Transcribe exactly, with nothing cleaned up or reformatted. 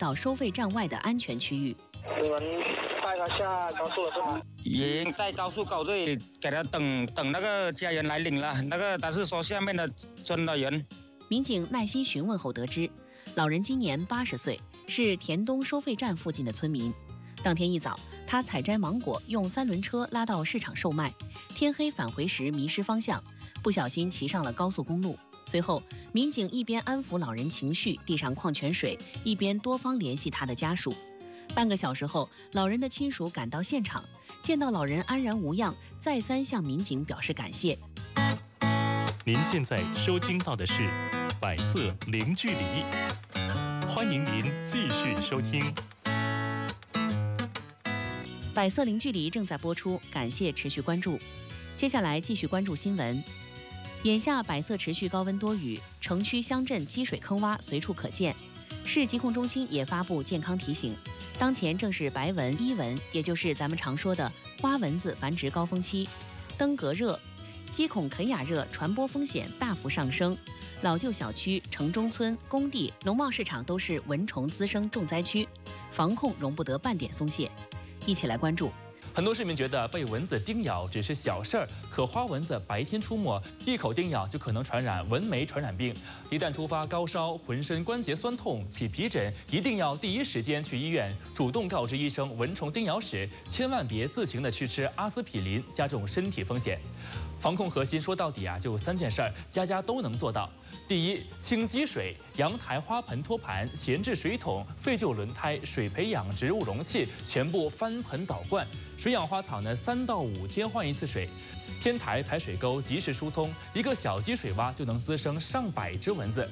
到收费站外的安全区域。 你们带他下高速了是吗？ 已经在高速口这里给他等等那个家人来领了，那个他是说下面的村的人。 民警耐心询问后得知，老人今年八十岁，是田东收费站附近的村民。当天一早，他采摘芒果，用三轮车拉到市场售卖。天黑返回时迷失方向，不小心骑上了高速公路。随后，民警一边安抚老人情绪，递上矿泉水，一边多方联系他的家属。半个小时后，老人的亲属赶到现场，见到老人安然无恙，再三向民警表示感谢。 您现在收听到的是《百色零距离》，欢迎您继续收听。 百色零距离正在播出，感谢持续关注。接下来继续关注新闻。眼下百色持续高温多雨，城区乡镇积水坑洼随处可见。市疾控中心也发布健康提醒，当前正是白蚊、伊蚊，也就是咱们常说的花蚊子繁殖高峰期，登革热、鸡孔肯亚热传播风险大幅上升。老旧小区、城中村、工地、农贸市场都是蚊虫滋生重灾区，防控容不得半点松懈。一起来关注。 很多市民觉得被蚊子叮咬只是小事儿，可花蚊子白天出没，一口叮咬就可能传染蚊媒传染病。一旦突发高烧、浑身关节酸痛、起皮疹，一定要第一时间去医院，主动告知医生蚊虫叮咬史，千万别自行的去吃阿司匹林，加重身体风险。防控核心说到底啊，就三件事儿，家家都能做到。第一，清积水，阳台、花盆、托盘、闲置水桶、废旧轮胎、水培养植物容器全部翻盆倒灌。水养花草呢，三到五天换一次水。天台排水沟及时疏通，一个小积水洼就能滋生上百只蚊子。